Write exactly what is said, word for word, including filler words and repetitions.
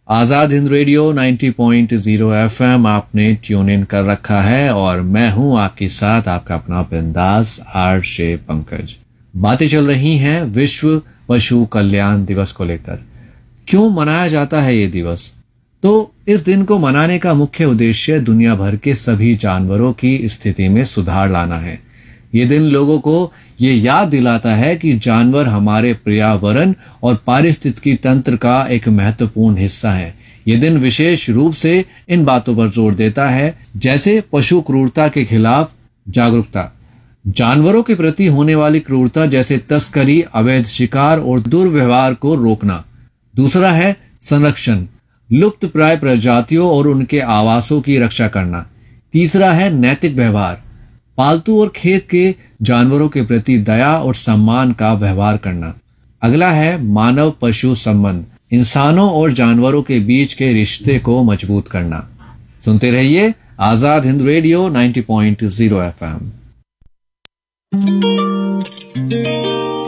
Azad Hind radio नब्बे point zero FM आपने tune in कर रखा है और मैं हूं आपके साथ आपका अपना बिंदास आरजे पंकज। बातें चल रही हैं विश्व पशु कल्याण दिवस को लेकर। क्यों मनाया जाता है ये दिवस? तो इस दिन को मनाने का मुख्य उद्देश्य दुनिया भर के सभी जानवरों की स्थिति में सुधार लाना है। ये दिन लोगों को ये याद दिलाता है कि जानवर हमारे पर्यावरण और पारिस्थितिकी तंत्र का एक महत्वपूर्ण हिस्सा है। ये दिन विशेष रूप से इन बातों पर जोर देता है, जैसे पशु क्रूरता के खिलाफ जागरूकता, जानवरों के प्रति होने वाली क्रूरता जैसे तस्करी, अवैध शिकार और दुर्व्यवहार को रोकना। दूसरा है संरक्षण, लुप्त प्राय प्रजातियों और उनके आवासों की रक्षा करना। तीसरा है नैतिक व्यवहार, पालतू और खेत के जानवरों के प्रति दया और सम्मान का व्यवहार करना। अगला है मानव पशु संबंध, इंसानों और जानवरों के बीच के रिश्ते को मजबूत करना। सुनते रहिए आजाद हिंद रेडियो नब्बे पॉइंट ज़ीरो एफएम।